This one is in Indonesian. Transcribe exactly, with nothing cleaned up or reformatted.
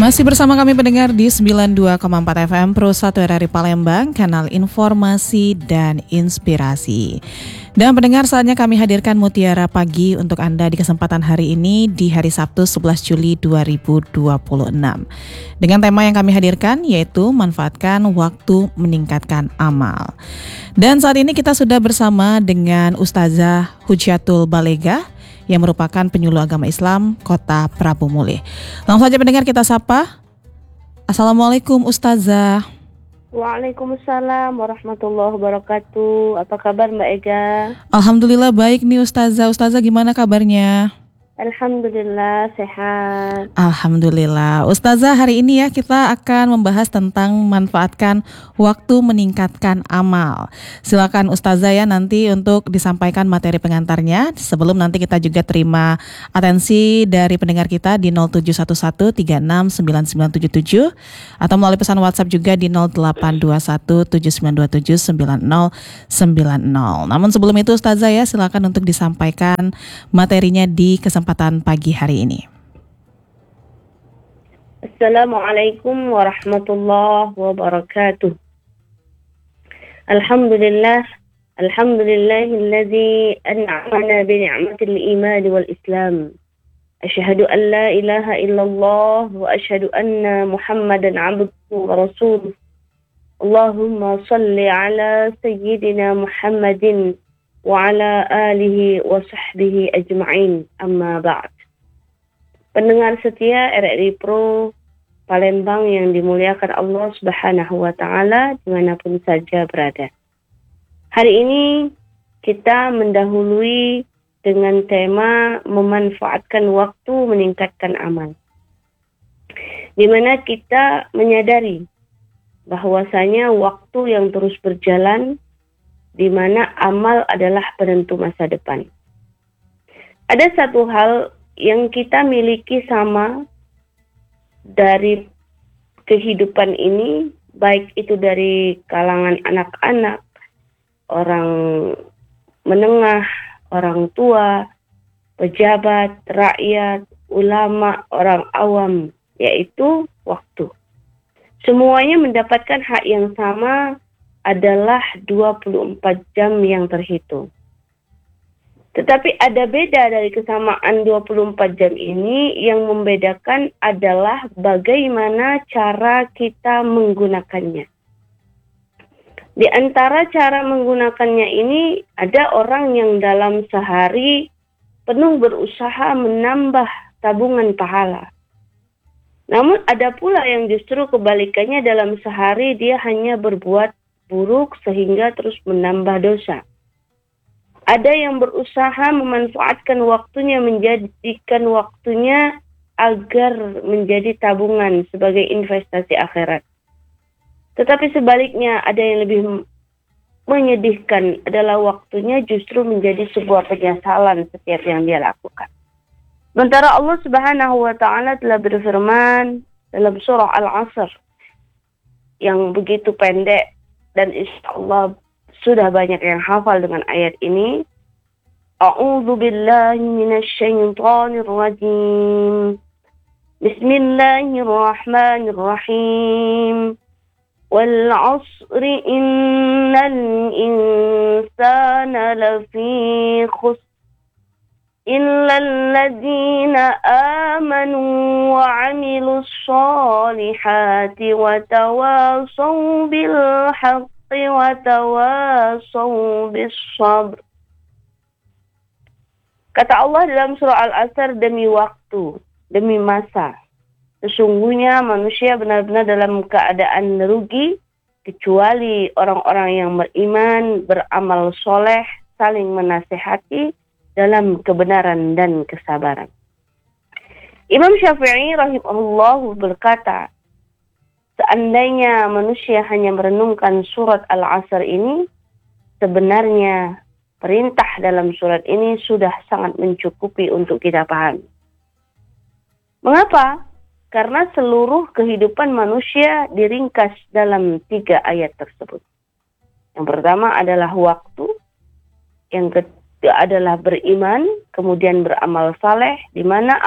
Masih bersama kami pendengar di sembilan puluh dua koma empat F M Pro satu R R I Palembang, kanal informasi dan inspirasi. Dan pendengar, saatnya kami hadirkan Mutiara Pagi untuk Anda di kesempatan hari ini di hari Sabtu sebelas Juli dua ribu dua puluh enam. Dengan tema yang kami hadirkan yaitu manfaatkan waktu meningkatkan amal. Dan saat ini kita sudah bersama dengan Ustazah Hujjatul Balegah yang merupakan penyuluh agama Islam Kota Prabu Mulih. Langsung saja pendengar kita sapa. Assalamualaikum Ustazah. Waalaikumsalam warahmatullahi wabarakatuh. Apa kabar Mbak Ega? Alhamdulillah baik nih Ustazah. Ustazah gimana kabarnya? Alhamdulillah sehat. Alhamdulillah. Ustazah, hari ini ya kita akan membahas tentang manfaatkan waktu meningkatkan amal. Silakan Ustazah ya nanti untuk disampaikan materi pengantarnya. Sebelum nanti kita juga terima atensi dari pendengar kita di nol tujuh satu satu tiga enam sembilan sembilan tujuh tujuh atau melalui pesan WhatsApp juga di nol delapan dua satu tujuh sembilan dua tujuh sembilan nol sembilan nol. Namun sebelum itu Ustazah ya silakan untuk disampaikan materinya di kesempatan kesempatan pagi hari ini. Assalamualaikum warahmatullahi wabarakatuh. Alhamdulillah, alhamdulillahilladzi an'amana bi ni'matil iman wal islam. Asyhadu an la ilaha illallah wa asyhadu anna Muhammadan 'abduhu wa rasuluh. Allahumma shalli ala sayyidina Muhammadin wa ala alihi wa sahbihi ajma'in, amma ba'd. Pendengar setia R R I Pro Palembang yang dimuliakan Allah Subhanahu wa Ta'ala dimanapun saja berada. Hari ini kita mendahului dengan tema memanfaatkan waktu meningkatkan amal, di mana kita menyadari bahwasanya waktu yang terus berjalan, di mana amal adalah penentu masa depan. Ada satu hal yang kita miliki sama dari kehidupan ini, baik itu dari kalangan anak-anak, orang menengah, orang tua, pejabat, rakyat, ulama, orang awam, yaitu waktu. Semuanya mendapatkan hak yang sama, adalah dua puluh empat jam yang terhitung. Tetapi ada beda dari kesamaan dua puluh empat jam ini, yang membedakan adalah bagaimana cara kita menggunakannya. Di antara cara menggunakannya ini, ada orang yang dalam sehari penuh berusaha menambah tabungan pahala. Namun ada pula yang justru kebalikannya, dalam sehari dia hanya berbuat buruk sehingga terus menambah dosa. Ada yang berusaha memanfaatkan waktunya, menjadikan waktunya agar menjadi tabungan sebagai investasi akhirat. Tetapi sebaliknya, ada yang lebih menyedihkan, adalah waktunya justru menjadi sebuah penyesalan setiap yang dia lakukan. Sementara Allah Subhanahu wa Ta'ala telah berfirman dalam surah Al-Asr yang begitu pendek, dan insyaallah sudah banyak yang hafal dengan ayat ini. A'udzu billahi minasy syaithanir rajim. Bismillahirrahmanirrahim. Wal 'asri innal insana lafi khusr illal ladzina amanu wa 'amilus shalihati wa tawasaw bil haqqi wa tawasaw bis sabr. Kata Allah dalam surah Al-Asr, demi waktu, demi masa, sesungguhnya manusia benar-benar dalam keadaan rugi, kecuali orang-orang yang beriman, beramal soleh, saling menasihati dalam kebenaran dan kesabaran. Imam Syafi'i rahimahullah berkata, seandainya manusia hanya merenungkan surat Al-Asr ini, sebenarnya perintah dalam surat ini sudah sangat mencukupi untuk kita pahami. Mengapa? Karena seluruh kehidupan manusia diringkas dalam tiga ayat tersebut. Yang pertama adalah waktu, yang kedua adalah beriman, kemudian beramal saleh, di mana